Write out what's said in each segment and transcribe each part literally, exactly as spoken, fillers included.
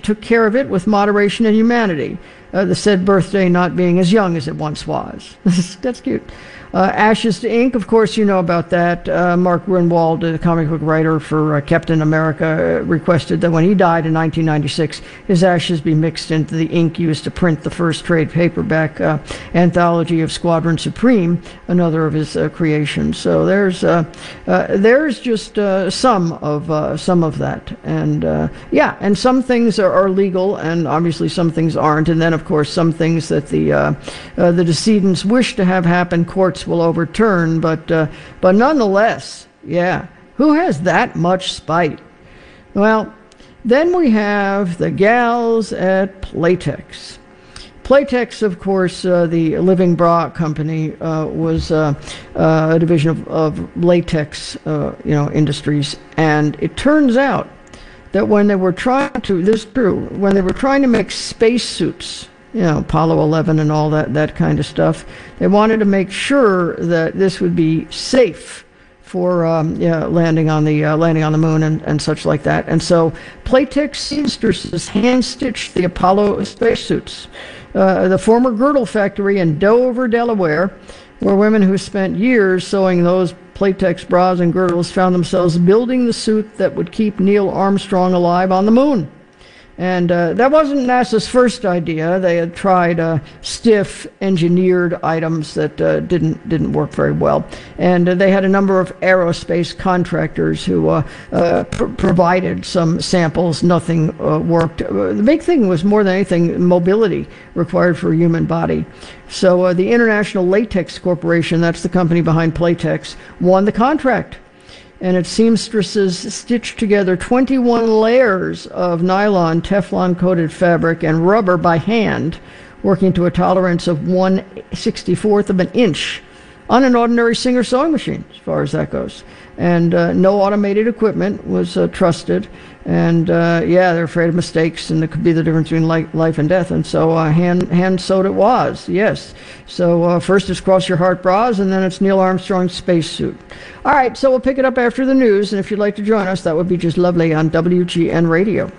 took care of it with moderation and humanity. Uh, the said birthday not being as young as it once was. That's cute. Uh, Ashes to Ink, of course, you know about that. Uh, Mark Grunwald, the comic book writer for uh, Captain America, uh, requested that when he died in nineteen ninety-six, his ashes be mixed into the ink used to print the first trade paperback uh, anthology of Squadron Supreme, another of his uh, creations. So there's uh, uh, there's just uh, some of uh, some of that, and uh, yeah, and some things are, are legal, and obviously some things aren't, and then of course some things that the uh, uh, the decedents wish to have happen, courts will overturn, but uh, but nonetheless, yeah, who has that much spite? Well, then we have the gals at Playtex. Playtex, of course, uh, the Living Bra company, uh, was uh, uh, a division of, of latex, uh, you know, industries, and it turns out that when they were trying to, this is true, when they were trying to make spacesuits, you know, Apollo eleven and all that, that kind of stuff, they wanted to make sure that this would be safe for um, yeah, landing on the uh, landing on the moon and, and such like that. And so Playtex seamstresses hand-stitched the Apollo spacesuits. Uh, the former girdle factory in Dover, Delaware, where women who spent years sewing those Playtex bras and girdles found themselves building the suit that would keep Neil Armstrong alive on the moon. And uh, that wasn't NASA's first idea. They had tried uh, stiff, engineered items that uh, didn't didn't work very well. And uh, they had a number of aerospace contractors who uh, uh, pr- provided some samples. Nothing uh, worked. Uh, the big thing was, more than anything, mobility required for a human body. So uh, the International Latex Corporation, that's the company behind Playtex, won the contract. And its seamstresses stitched together twenty-one layers of nylon, Teflon-coated fabric, and rubber by hand, working to a tolerance of one sixty-fourth of an inch on an ordinary Singer sewing machine, as far as that goes. And uh, no automated equipment was uh, trusted. And uh, yeah, they're afraid of mistakes, and it could be the difference between li- life and death. And so uh, hand hand sewed it was, yes. So uh, first it's Cross Your Heart bras, and then it's Neil Armstrong's spacesuit. All right, so we'll pick it up after the news, and if you'd like to join us, that would be just lovely on W G N Radio.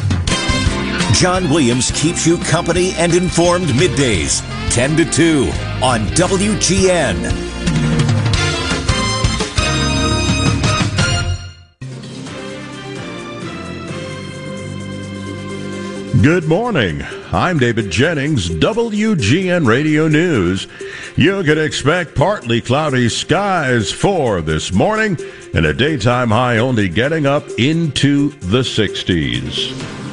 John Williams keeps you company and informed middays, ten to two on W G N. Good morning. I'm David Jennings, W G N Radio News. You can expect partly cloudy skies for this morning and a daytime high only getting up into the sixties.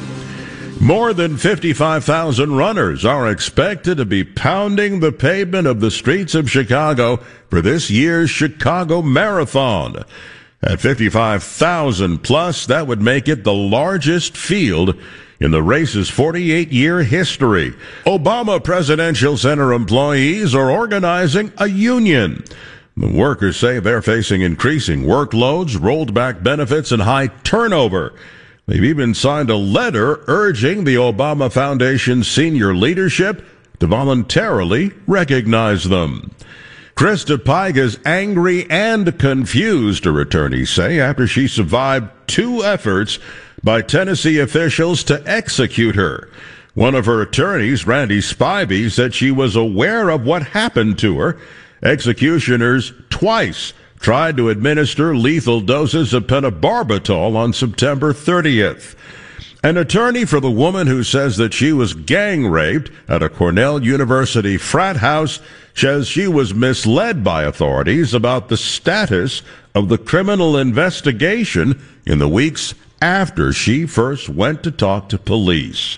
More than fifty-five thousand runners are expected to be pounding the pavement of the streets of Chicago for this year's Chicago Marathon. At fifty-five thousand plus, that would make it the largest field in the race's forty-eight year history. Obama Presidential Center employees are organizing a union. The workers say they're facing increasing workloads, rolled back benefits, and high turnover. They've even signed a letter urging the Obama Foundation's senior leadership to voluntarily recognize them. Krista Pike is angry and confused, her attorneys say, after she survived two efforts by Tennessee officials to execute her. One of her attorneys, Randy Spivey, said she was aware of what happened to her. Executioners twice tried to administer lethal doses of pentobarbital on September thirtieth. An attorney for the woman who says that she was gang raped at a Cornell University frat house says she was misled by authorities about the status of the criminal investigation in the weeks after she first went to talk to police.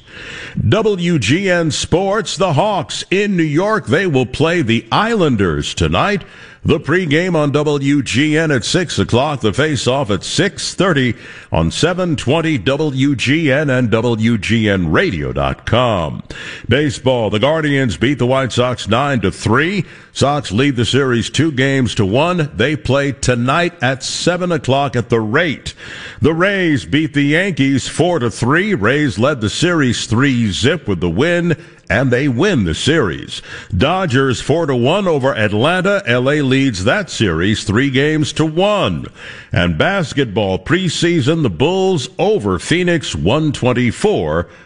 W G N Sports, the Hawks in New York, they will play the Islanders tonight. The pregame on W G N at six o'clock, the face-off at six thirty on seven twenty W G N and W G N radio dot com. Baseball, the Guardians beat the White Sox nine to three. Sox lead the series two games to one. They play tonight at seven o'clock at the Rate. The Rays beat the Yankees four to three. Rays led the series three zip with the win, and they win the series. Dodgers four to one over Atlanta. L A leads that series three games to one. And basketball preseason, the Bulls over Phoenix one twenty-four